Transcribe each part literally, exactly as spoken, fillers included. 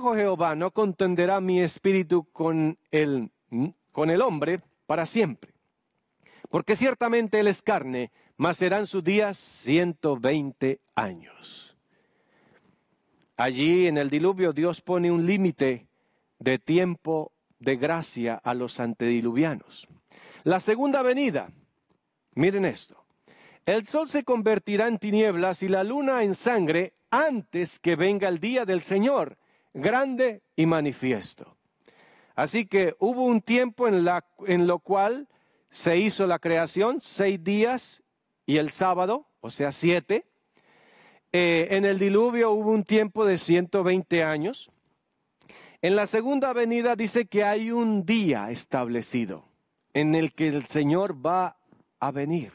dijo Jehová, no contenderá mi espíritu con el, con el hombre para siempre. Porque ciertamente él es carne, mas serán sus días ciento veinte años. Allí en el diluvio Dios pone un límite de tiempo de gracia a los antediluvianos. La segunda venida, miren esto. El sol se convertirá en tinieblas y la luna en sangre antes que venga el día del Señor, grande y manifiesto. Así que hubo un tiempo en, la, en lo cual se hizo la creación, seis días y el sábado, o sea, siete. Eh, en el diluvio hubo un tiempo de ciento veinte años. En la segunda venida dice que hay un día establecido en el que el Señor va a venir.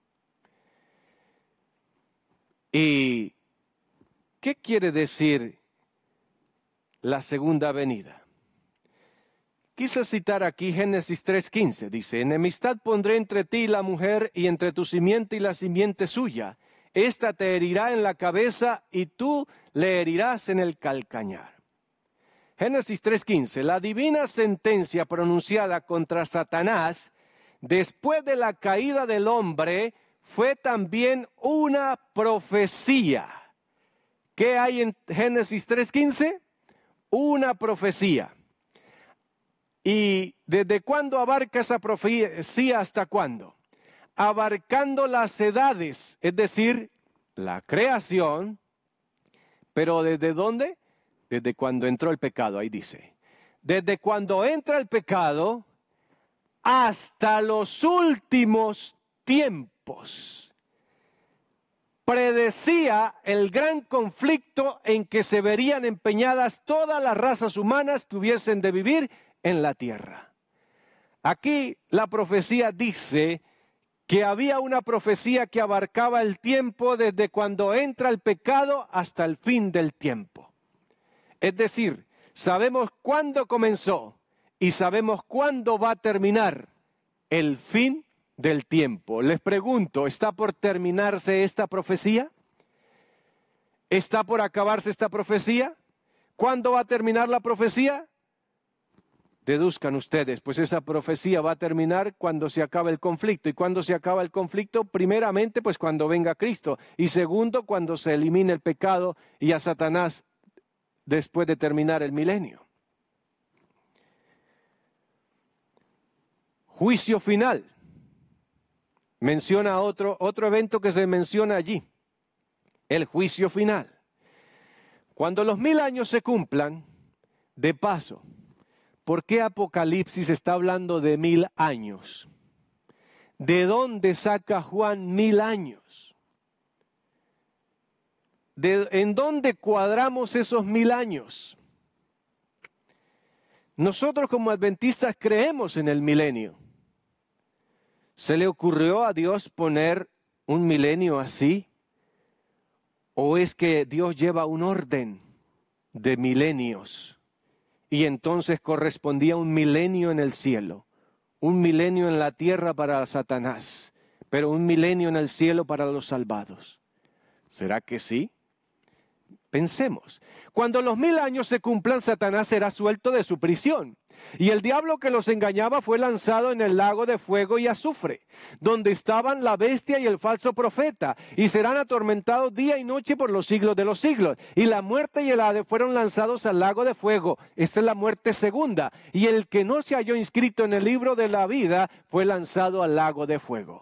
¿Y qué quiere decir la segunda venida? Quise citar aquí Génesis tres quince, dice, enemistad pondré entre ti y la mujer, y entre tu simiente y la simiente suya. Esta te herirá en la cabeza, y tú le herirás en el calcañar. Génesis tres quince, la divina sentencia pronunciada contra Satanás después de la caída del hombre fue también una profecía. ¿Qué hay en Génesis tres quince? Una profecía. ¿Y desde cuándo abarca esa profecía hasta cuándo? Abarcando las edades, es decir, la creación, pero ¿desde dónde? Desde cuando entró el pecado, ahí dice. Desde cuando entra el pecado hasta los últimos tiempos. Predecía el gran conflicto en que se verían empeñadas todas las razas humanas que hubiesen de vivir en la tierra. Aquí la profecía dice que había una profecía que abarcaba el tiempo desde cuando entra el pecado hasta el fin del tiempo. Es decir, sabemos cuándo comenzó y sabemos cuándo va a terminar el fin del tiempo. Les pregunto, ¿está por terminarse esta profecía? ¿Está por acabarse esta profecía? ¿Cuándo va a terminar la profecía? Deduzcan ustedes, pues esa profecía va a terminar cuando se acabe el conflicto. ¿Y cuándo se acaba el conflicto? Primeramente, pues cuando venga Cristo. Y segundo, cuando se elimine el pecado y a Satanás después de terminar el milenio. Juicio final. Menciona otro, otro evento que se menciona allí. El juicio final. Cuando los mil años se cumplan, de paso, ¿por qué Apocalipsis está hablando de mil años? ¿De dónde saca Juan mil años? ¿De, ¿En dónde cuadramos esos mil años? Nosotros como adventistas creemos en el milenio. ¿Se le ocurrió a Dios poner un milenio así? ¿O es que Dios lleva un orden de milenios? Y entonces correspondía un milenio en el cielo, un milenio en la tierra para Satanás, pero un milenio en el cielo para los salvados. ¿Será que sí? Pensemos, cuando los mil años se cumplan, Satanás será suelto de su prisión. Y el diablo que los engañaba fue lanzado en el lago de fuego y azufre, donde estaban la bestia y el falso profeta, y serán atormentados día y noche por los siglos de los siglos. Y la muerte y el Hades fueron lanzados al lago de fuego. Esta es la muerte segunda. Y el que no se halló inscrito en el libro de la vida fue lanzado al lago de fuego.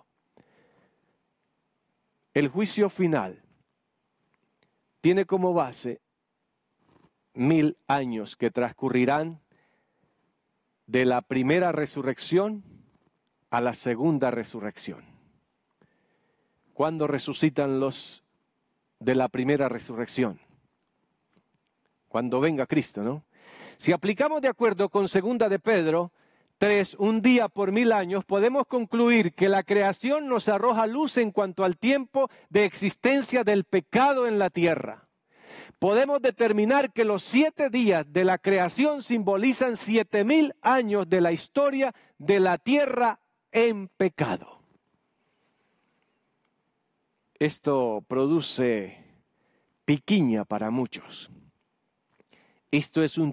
El juicio final tiene como base mil años que transcurrirán de la primera resurrección a la segunda resurrección. ¿Cuándo resucitan los de la primera resurrección? Cuando venga Cristo, ¿no? Si aplicamos de acuerdo con segunda de Pedro tres, un día por mil años, podemos concluir que la creación nos arroja luz en cuanto al tiempo de existencia del pecado en la tierra. Podemos determinar que los siete días de la creación simbolizan siete mil años de la historia de la tierra en pecado. Esto produce piquiña para muchos. Esto es un